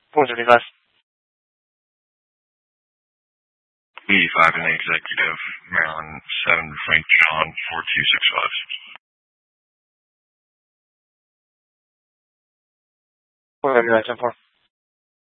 475. 85 in the executive, Maryland 7, Frank John 4265. 475, 10-4.